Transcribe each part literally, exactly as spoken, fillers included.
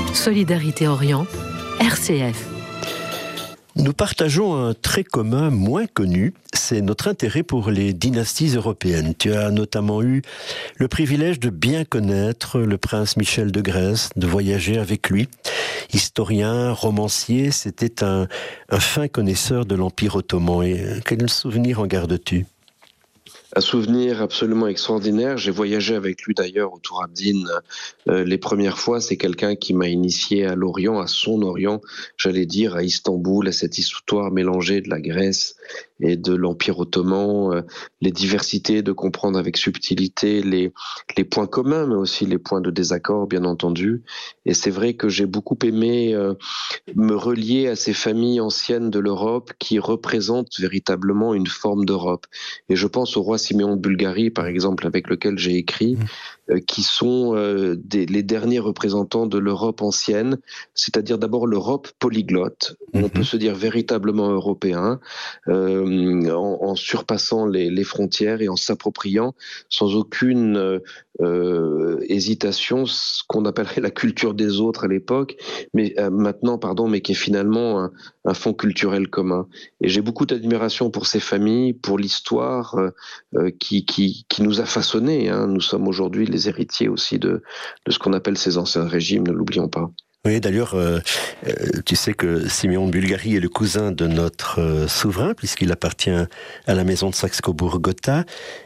Solidarité Orient, R C F. Nous partageons un trait commun moins connu, c'est notre intérêt pour les dynasties européennes. Tu as notamment eu le privilège de bien connaître le prince Michel de Grèce, de voyager avec lui. Historien, romancier, c'était un, un fin connaisseur de l'Empire ottoman. Et quel souvenir en gardes-tu ? Un souvenir absolument extraordinaire. J'ai voyagé avec lui d'ailleurs au Tour Abdin euh, les premières fois. C'est quelqu'un qui m'a initié à l'Orient, à son Orient, j'allais dire, à Istanbul, à cette histoire mélangée de la Grèce et de l'Empire ottoman, euh, les diversités, de comprendre avec subtilité les, les points communs, mais aussi les points de désaccord, bien entendu. Et c'est vrai que j'ai beaucoup aimé euh, me relier à ces familles anciennes de l'Europe qui représentent véritablement une forme d'Europe. Et je pense au roi Siméon de Bulgarie, par exemple, avec lequel j'ai écrit, euh, qui sont euh, des, les derniers représentants de l'Europe ancienne, c'est-à-dire d'abord l'Europe polyglotte, où on peut se dire véritablement européen, euh, en, en surpassant les, les frontières et en s'appropriant sans aucune euh, euh, hésitation ce qu'on appellerait la culture des autres à l'époque, mais euh, maintenant, pardon, mais qui est finalement un, un fond culturel commun. Et j'ai beaucoup d'admiration pour ces familles, pour l'histoire euh, euh, qui, qui, qui nous a façonnés. Hein. Nous sommes aujourd'hui les héritiers aussi de, de ce qu'on appelle ces anciens régimes, ne l'oublions pas. Oui, d'ailleurs, euh, euh, tu sais que Siméon de Bulgarie est le cousin de notre euh, souverain, puisqu'il appartient à la maison de Saxe-Cobourg-Gotha.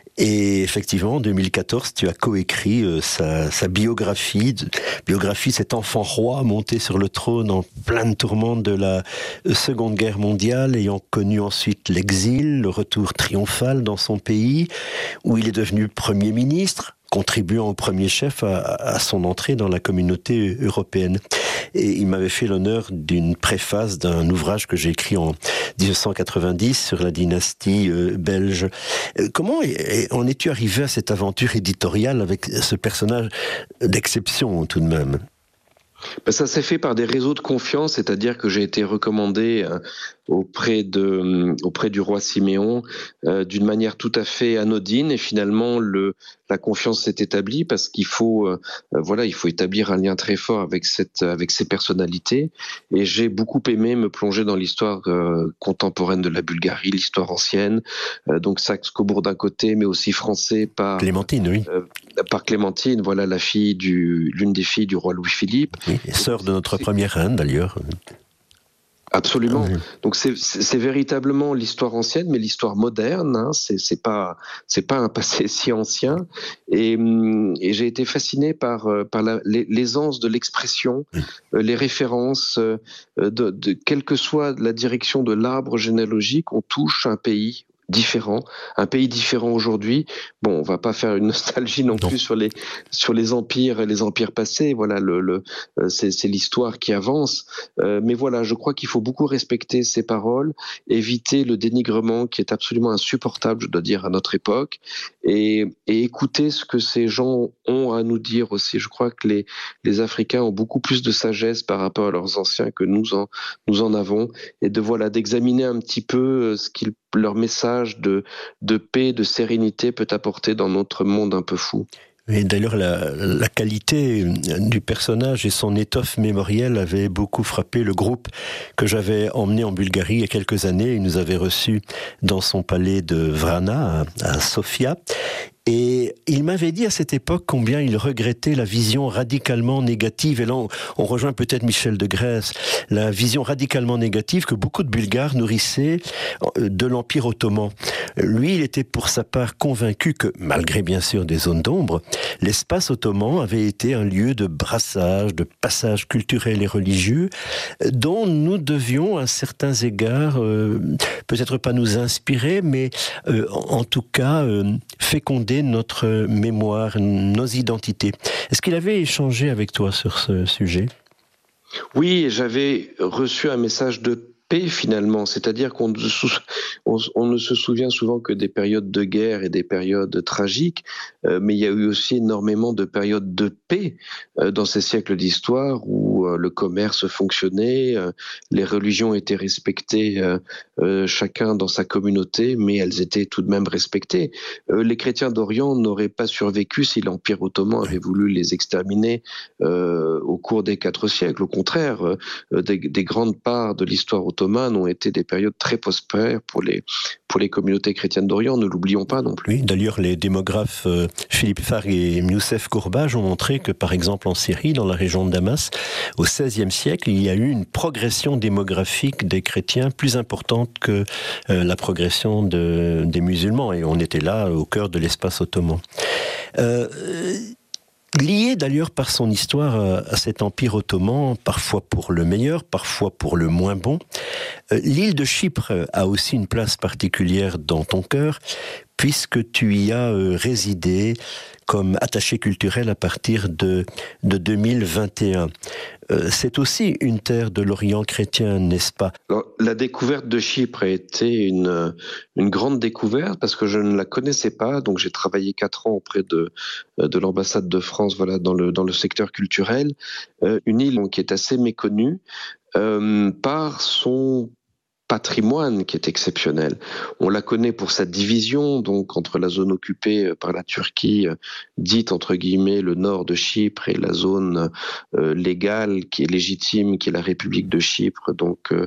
Et effectivement, en deux mille quatorze, tu as coécrit euh, sa, sa biographie, biographie cet enfant roi monté sur le trône en pleine tourmente de la Seconde Guerre mondiale, ayant connu ensuite l'exil, le retour triomphal dans son pays, où il est devenu Premier ministre, contribuant au premier chef à, à son entrée dans la communauté européenne. Et il m'avait fait l'honneur d'une préface d'un ouvrage que j'ai écrit en dix-neuf cent quatre-vingt-dix sur la dynastie euh, belge. Comment en es-tu arrivé à cette aventure éditoriale avec ce personnage d'exception tout de même ? Ben ça s'est fait par des réseaux de confiance, c'est-à-dire que j'ai été recommandé euh, auprès de auprès du roi Siméon euh, d'une manière tout à fait anodine, et finalement le la confiance s'est établie parce qu'il faut euh, voilà il faut établir un lien très fort avec cette avec ces personnalités, et j'ai beaucoup aimé me plonger dans l'histoire euh, contemporaine de la Bulgarie, l'histoire ancienne, euh, donc Saxe-Cobourg d'un côté, mais aussi français par Clémentine, oui. Euh, par Clémentine, voilà la fille du l'une des filles du roi Louis-Philippe. Oui, et sœur de notre première reine d'ailleurs. Absolument. Oui. Donc c'est, c'est, c'est véritablement l'histoire ancienne, mais l'histoire moderne. Hein, c'est, c'est pas, c'est pas un passé si ancien. Et, et j'ai été fasciné par par la, l'aisance de l'expression, oui. euh, les références, euh, de, de quelle que soit la direction de l'arbre généalogique, on touche un pays différent, un pays différent aujourd'hui. Bon, on va pas faire une nostalgie non, non. plus sur les sur les empires et les empires passés. Voilà, le, le c'est, c'est l'histoire qui avance. Euh, mais voilà, je crois qu'il faut beaucoup respecter ces paroles, éviter le dénigrement qui est absolument insupportable, je dois dire, à notre époque, et, et écouter ce que ces gens ont à nous dire aussi. Je crois que les les Africains ont beaucoup plus de sagesse par rapport à leurs anciens que nous en nous en avons, et de voilà d'examiner un petit peu ce qu'ils leur message de, de paix, de sérénité peut apporter dans notre monde un peu fou. Et d'ailleurs, la, la qualité du personnage et son étoffe mémorielle avait beaucoup frappé le groupe que j'avais emmené en Bulgarie il y a quelques années. Il nous avait reçus dans son palais de Vrana, à, à Sofia. Et il m'avait dit à cette époque combien il regrettait la vision radicalement négative, et là on, on rejoint peut-être Michel de Grèce, la vision radicalement négative que beaucoup de Bulgares nourrissaient de l'Empire ottoman. Lui, il était pour sa part convaincu que, malgré bien sûr des zones d'ombre, l'espace ottoman avait été un lieu de brassage, de passage culturel et religieux, dont nous devions à certains égards, euh, peut-être pas nous inspirer, mais euh, en tout cas euh, féconder notre mémoire, nos identités. Est-ce qu'il avait échangé avec toi sur ce sujet ? Oui, j'avais reçu un message de paix finalement, c'est-à-dire qu'on ne, sou- on, on ne se souvient souvent que des périodes de guerre et des périodes tragiques, euh, mais il y a eu aussi énormément de périodes de paix euh, dans ces siècles d'histoire où où euh, le commerce fonctionnait, euh, les religions étaient respectées, euh, euh, chacun dans sa communauté, mais elles étaient tout de même respectées. Euh, les chrétiens d'Orient n'auraient pas survécu si l'Empire ottoman avait voulu les exterminer euh, au cours des quatre siècles. Au contraire, euh, des, des grandes parts de l'histoire ottomane ont été des périodes très prospères pour les, pour les communautés chrétiennes d'Orient, ne l'oublions pas non plus. Oui, d'ailleurs, les démographes euh, Philippe Farg et Youssef Kourbaj ont montré que, par exemple, en Syrie, dans la région de Damas, au seizième siècle, il y a eu une progression démographique des chrétiens plus importante que euh, la progression de, des musulmans. Et on était là, au cœur de l'espace ottoman. Euh, Lié d'ailleurs par son histoire à cet empire ottoman, parfois pour le meilleur, parfois pour le moins bon, l'île de Chypre a aussi une place particulière dans ton cœur, puisque tu y as résidé comme attaché culturel à partir de, de deux mille vingt et un. C'est aussi une terre de l'Orient chrétien, n'est-ce pas? Alors, la découverte de Chypre a été une, une grande découverte parce que je ne la connaissais pas. Donc, j'ai travaillé quatre ans auprès de, de l'ambassade de France, voilà, dans le, dans le secteur culturel. Euh, une île qui est assez méconnue euh, par son patrimoine qui est exceptionnel. On la connaît pour sa division, donc entre la zone occupée par la Turquie, dite entre guillemets le nord de Chypre, et la zone euh, légale qui est légitime, qui est la République de Chypre, donc euh,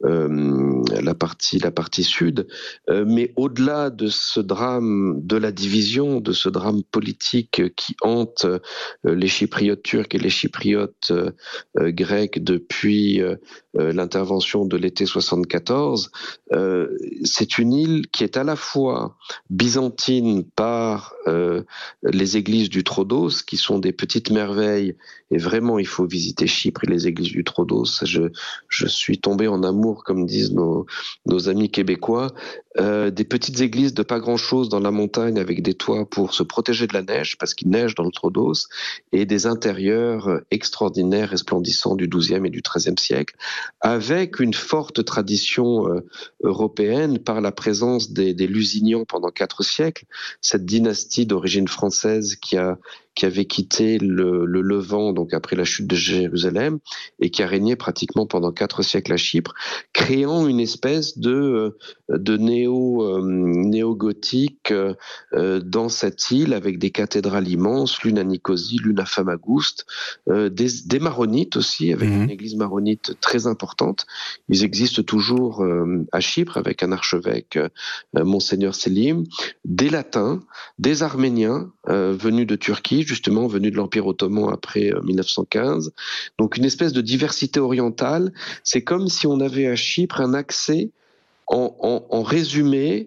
euh, la partie la partie sud. Euh, mais au-delà de ce drame de la division, de ce drame politique qui hante euh, les Chypriotes turcs et les Chypriotes euh, euh, grecs depuis euh, l'intervention de l'été soixante-quatorze, euh, c'est une île qui est à la fois byzantine par euh, les églises du Troodos, qui sont des petites merveilles, et vraiment il faut visiter Chypre et les églises du Troodos. Je, je suis tombé en amour, comme disent nos, nos amis québécois, euh, des petites églises de pas grand-chose dans la montagne avec des toits pour se protéger de la neige, parce qu'il neige dans le Troodos, et des intérieurs extraordinaires, resplendissants du douzième et du treizième siècle, avec une forte tradition euh, européenne par la présence des, des Lusignan pendant quatre siècles, cette dynastie d'origine française qui a qui avait quitté le, le Levant, donc après la chute de Jérusalem, et qui a régné pratiquement pendant quatre siècles à Chypre, créant une espèce de, de néo, euh, néo-gothique euh, dans cette île, avec des cathédrales immenses, l'une à Nicosie, l'une à Famagouste, euh, des, des maronites aussi, avec mmh. une église maronite très importante. Ils existent toujours euh, à Chypre, avec un archevêque, euh, Monseigneur Selim, des latins, des arméniens euh, venus de Turquie, justement venu de l'Empire ottoman après mille neuf cent quinze. Donc une espèce de diversité orientale. C'est comme si on avait à Chypre un accès en, en, en résumé,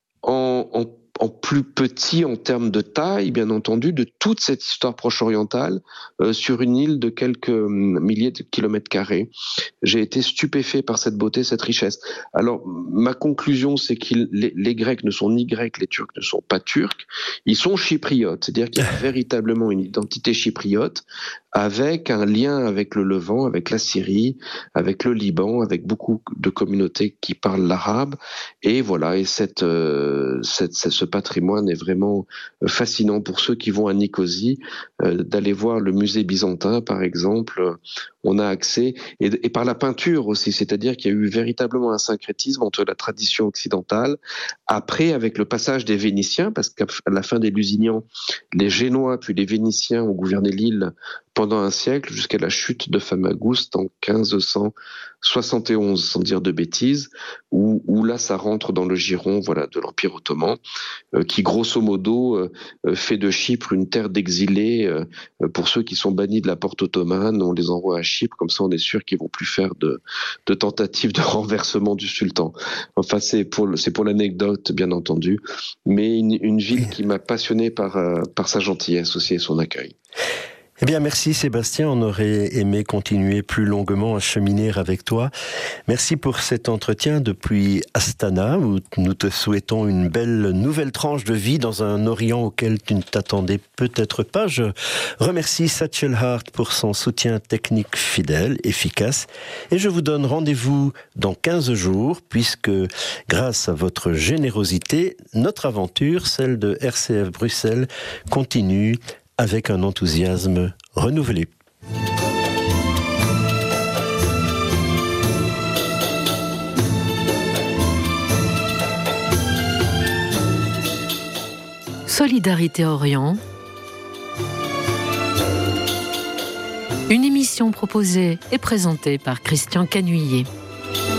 en, en en plus petit en termes de taille, bien entendu, de toute cette histoire proche-orientale euh, sur une île de quelques milliers de kilomètres carrés. J'ai été stupéfait par cette beauté, cette richesse. Alors, ma conclusion, c'est que les, les Grecs ne sont ni Grecs, les Turcs ne sont pas Turcs, ils sont chypriotes, c'est-à-dire qu'il y a véritablement une identité chypriote, avec un lien avec le Levant, avec la Syrie, avec le Liban, avec beaucoup de communautés qui parlent l'arabe. Et voilà, et cette, euh, cette, cette, ce patrimoine est vraiment fascinant pour ceux qui vont à Nicosie, euh, d'aller voir le musée byzantin, par exemple. On a accès, et, et par la peinture aussi, c'est-à-dire qu'il y a eu véritablement un syncrétisme entre la tradition occidentale, après avec le passage des Vénitiens, parce qu'à la fin des Lusignans, les Génois puis les Vénitiens ont gouverné l'île pendant un siècle, jusqu'à la chute de Famagouste en quinze cent soixante et onze, sans dire de bêtises, où, où là ça rentre dans le giron, voilà, de l'Empire ottoman, euh, qui grosso modo euh, fait de Chypre une terre d'exilés. Euh, pour ceux qui sont bannis de la porte ottomane, on les envoie à Chypre, comme ça on est sûr qu'ils vont plus faire de, de tentatives de renversement du sultan. Enfin, c'est pour, c'est pour l'anecdote, bien entendu, mais une, une ville qui m'a passionné par, euh, par sa gentillesse aussi et son accueil. Eh bien, merci Sébastien, on aurait aimé continuer plus longuement à cheminer avec toi. Merci pour cet entretien depuis Astana, où nous te souhaitons une belle nouvelle tranche de vie dans un Orient auquel tu ne t'attendais peut-être pas. Je remercie Satchel Hart pour son soutien technique fidèle, efficace, et je vous donne rendez-vous dans quinze jours, puisque grâce à votre générosité, notre aventure, celle de R C F Bruxelles, continue avec un enthousiasme renouvelé. Solidarité Orient. Une émission proposée et présentée par Christian Canuillet.